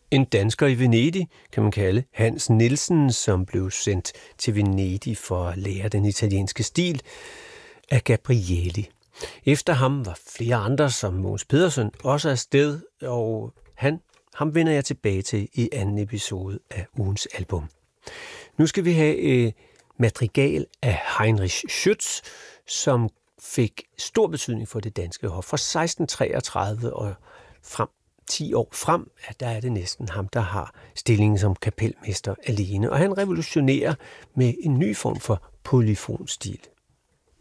En dansker i Venedig, kan man kalde Hans Nielsen, som blev sendt til Venedig for at lære den italienske stil af Gabrieli. Efter ham var flere andre, som Mogens Pedersen, også afsted, og ham vender jeg tilbage til i anden episode af ugens album. Nu skal vi have madrigal af Heinrich Schütz, som fik stor betydning for det danske hof. Fra 1633 og frem 10 år frem, der er det næsten ham, der har stillingen som kapelmester alene. Og han revolutionerer med en ny form for polyfonstil.